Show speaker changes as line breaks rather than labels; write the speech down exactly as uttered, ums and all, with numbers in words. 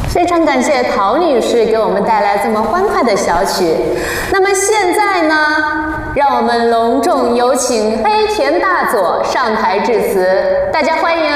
非常感谢陶女士给我们带来这么欢快的小曲。那么现在呢，让我们隆重有请黑田大佐上台致辞，大家欢迎。